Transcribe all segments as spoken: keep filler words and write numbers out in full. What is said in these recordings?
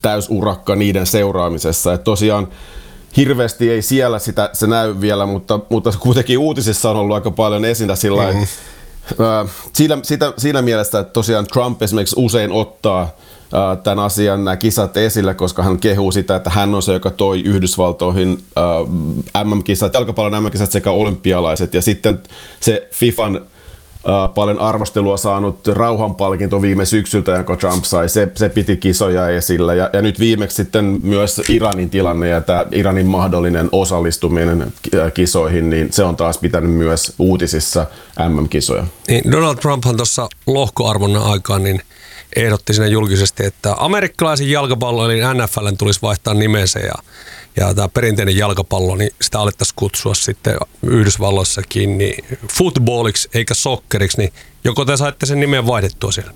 täysurakka niiden seuraamisessa. Et tosiaan hirveästi ei siellä sitä, se näy vielä, mutta, mutta kuitenkin uutisissa on ollut aika paljon esillä sillä mm. äh, siinä, sitä, siinä mielessä, että tosiaan Trump esimerkiksi usein ottaa äh, tämän asian, nämä kisat esille, koska hän kehuu sitä, että hän on se, joka toi Yhdysvaltoihin äh, M M-kisat, jalkapallon M M-kisat sekä olympialaiset, ja sitten se FIFAn Uh, paljon arvostelua saanut rauhanpalkinto viime syksyltä, jonka Trump sai, se, se piti kisoja esillä. Ja, ja nyt viimeksi sitten myös Iranin tilanne ja tämä Iranin mahdollinen osallistuminen kisoihin, niin se on taas pitänyt myös uutisissa M M-kisoja. Niin, Donald Trumphan tuossa lohkoarvonnan aikaan niin ehdotti sinne julkisesti, että amerikkalaisen jalkapallo eli N F L:n tulisi vaihtaa nimensä ja Ja tämä perinteinen jalkapallo, niin sitä alettaisiin kutsua sitten Yhdysvalloissakin niin footballiksi eikä socceriksi, niin joko te saitte sen nimen vaihdettua siellä?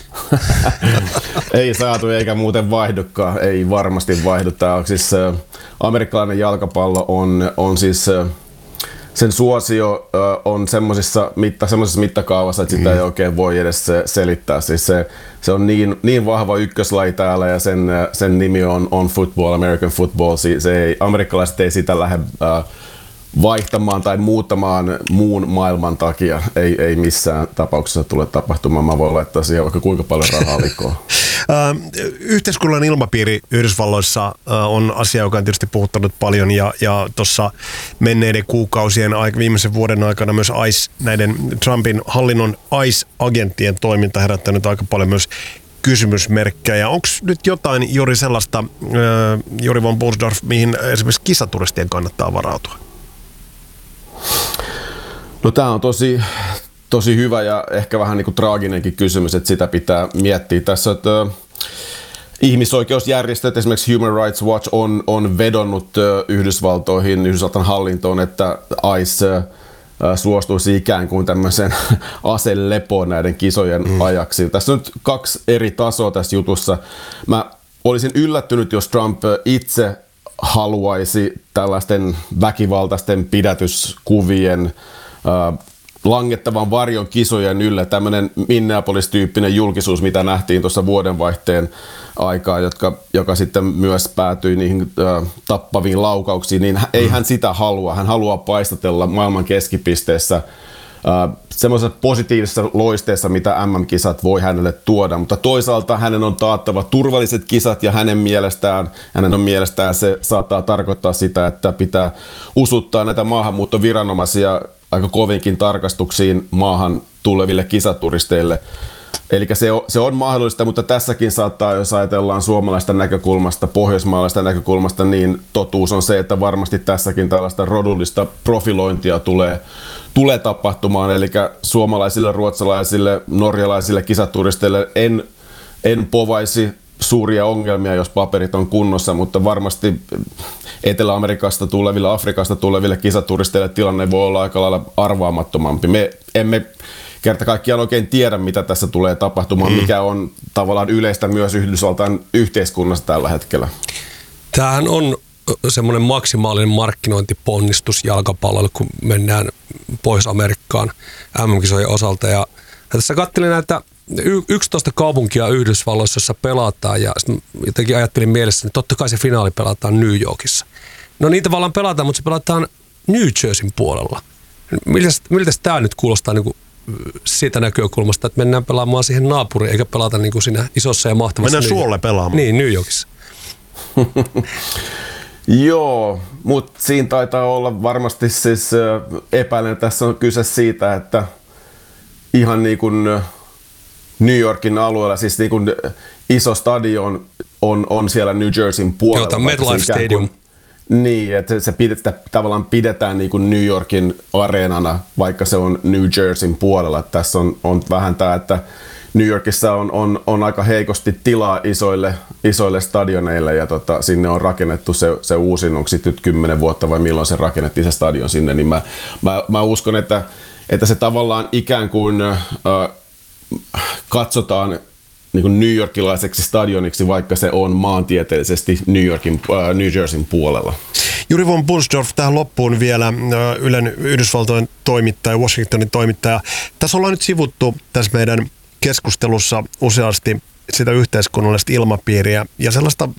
Ei saatu eikä muuten vaihdukaan, ei varmasti vaihdu. Tämä on siis, äh, amerikkalainen jalkapallo on, on siis, äh, sen suosio äh, on semmoisessa mitta, mittakaavassa, että sitä mm. ei oikein voi edes selittää. Siis se, se on niin, niin vahva ykköslaji täällä ja sen, sen nimi on, on football, American football. Se ei, amerikkalaiset ei sitä lähde äh, vaihtamaan tai muuttamaan muun maailman takia. Ei, ei missään tapauksessa tule tapahtumaan. Mä voin laittaa siihen vaikka kuinka paljon rahaa likoon. Yhteiskunnan ilmapiiri Yhdysvalloissa on asia, joka on tietysti puhuttanut paljon ja, ja tuossa menneiden kuukausien, viimeisen vuoden aikana myös ICE, näiden Trumpin hallinnon ICE-agenttien toiminta herättänyt aika paljon myös kysymysmerkkejä. Onko nyt jotain juuri sellaista, Juri von Bunsdorf, mihin esimerkiksi kisaturistien kannattaa varautua? No tämä on tosi, tosi hyvä ja ehkä vähän niin kuin traaginenkin kysymys, että sitä pitää miettiä tässä, että ihmisoikeusjärjestöt, esimerkiksi Human Rights Watch on, on vedonnut Yhdysvaltoihin, Yhdysvaltain hallintoon, että ICE suostuisi ikään kuin tämmöisen aselepoon näiden kisojen mm. ajaksi. Tässä on nyt kaksi eri tasoa tässä jutussa. Mä olisin yllättynyt, jos Trump itse haluaisi tällaisten väkivaltaisten pidätyskuvien äh, langettavan varjon kisojen ylle. Tämmöinen Minneapolis-tyyppinen julkisuus, mitä nähtiin tuossa vuodenvaihteen aikaa, jotka, joka sitten myös päätyi niihin äh, tappaviin laukauksiin, niin ei hän sitä halua. Hän haluaa paistatella maailman keskipisteessä äh, semmoisessa positiivisessa loisteessa, mitä M M-kisat voi hänelle tuoda, mutta toisaalta hänen on taattava turvalliset kisat ja hänen mielestään, hänen on mielestään se saattaa tarkoittaa sitä, että pitää usuttaa näitä maahanmuuttoviranomaisia aika kovinkin tarkastuksiin maahan tuleville kisaturisteille. Eli se on, se on mahdollista, mutta tässäkin saattaa, jos ajatellaan suomalaista näkökulmasta, pohjoismaalaista näkökulmasta, niin totuus on se, että varmasti tässäkin tällaista rodullista profilointia tulee, tulee tapahtumaan. Eli suomalaisille, ruotsalaisille, norjalaisille kisaturisteille en, en povaisi suuria ongelmia, jos paperit on kunnossa, mutta varmasti Etelä-Amerikasta tuleville, Afrikasta tuleville kisaturisteille tilanne voi olla aika lailla arvaamattomampi. Me emme kerta kaikkiaan oikein tiedä, mitä tässä tulee tapahtumaan, mikä on tavallaan yleistä myös Yhdysvaltain yhteiskunnassa tällä hetkellä. Tämähän on semmoinen maksimaalinen markkinointiponnistus jalkapallolle, kun mennään Pohjois-Amerikkaan M M-kisojen osalta. Ja tässä katselin näitä yksitoista kaupunkia Yhdysvalloissa, jossa pelataan, ja jotenkin ajattelin mielessä, että totta kai se finaali pelataan New Yorkissa. No niin tavallaan pelataan, mutta se pelataan New Jerseyn puolella. Miltä, miltä tämä nyt kuulostaa niin kuin siitä näkökulmasta, että mennään pelaamaan siihen naapuriin, eikä pelata niin kuin siinä isossa ja mahtavassa. Mennään suolle pelaamaan. Niin, New Yorkissa. Joo, mutta siinä taitaa olla varmasti siis epäilen, että tässä on kyse siitä, että ihan niin kuin New Yorkin alueella, siis niin kuin iso stadion on, on siellä New Jerseyn puolella. Joo, MetLife Stadium. Niin, että se pidetään, tavallaan pidetään niin kuin New Yorkin areenana, vaikka se on New Jerseyn puolella. Tässä on, on vähän tämä, että New Yorkissa on, on, on aika heikosti tilaa isoille, isoille stadioneille ja tota, sinne on rakennettu se, se uusin, onko sitten nyt kymmenen vuotta vai milloin se rakennettiin se stadion sinne, niin mä, mä, mä uskon, että, että se tavallaan ikään kuin äh, katsotaan niin kuin New Yorkilaiseksi stadioniksi, vaikka se on maantieteellisesti New Yorkin, äh, New Jerseyn puolella. Juri von Bunsdorf, tähän loppuun vielä äh, Ylen Yhdysvaltojen toimittaja, Washingtonin toimittaja. Tässä ollaan nyt sivuttu tässä meidän keskustelussa useasti sitä yhteiskunnallista ilmapiiriä ja sellaista